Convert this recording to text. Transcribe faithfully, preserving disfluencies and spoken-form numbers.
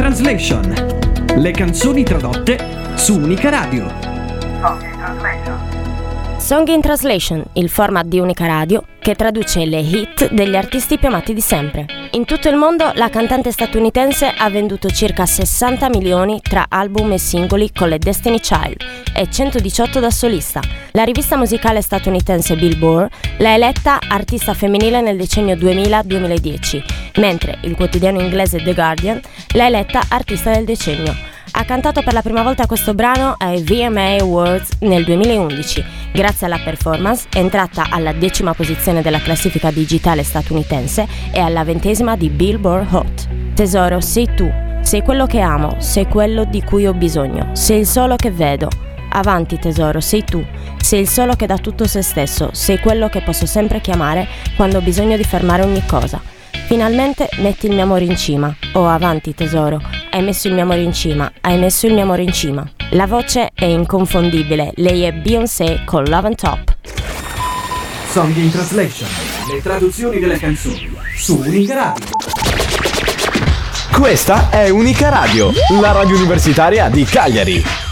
Translation. Le canzoni tradotte su Unica Radio. Song in Translation. Song in Translation, il format di Unica Radio che traduce le hit degli artisti più amati di sempre. In tutto il mondo la cantante statunitense ha venduto circa sessanta milioni tra album e singoli con le Destiny Child e centodiciotto da solista. La rivista musicale statunitense Billboard l'ha eletta artista femminile nel decennio duemila duemiladieci, mentre il quotidiano inglese The Guardian l'ha eletta artista del decennio. Ha cantato per la prima volta questo brano ai V M A Awards nel duemilaundici. Grazie alla performance è entrata alla decima posizione della classifica digitale statunitense e alla ventesima di Billboard Hot. Tesoro, sei tu, sei quello che amo, sei quello di cui ho bisogno, sei il solo che vedo. Avanti tesoro, sei tu, sei il solo che dà tutto se stesso, sei quello che posso sempre chiamare quando ho bisogno di fermare ogni cosa. Finalmente metti il mio amore in cima. Oh, avanti tesoro, hai messo il mio amore in cima, hai messo il mio amore in cima. La voce è inconfondibile, lei è Beyoncé con Love on Top. Song in Translation. Le traduzioni delle canzoni su Unica Radio. Questa è Unica Radio, la radio universitaria di Cagliari.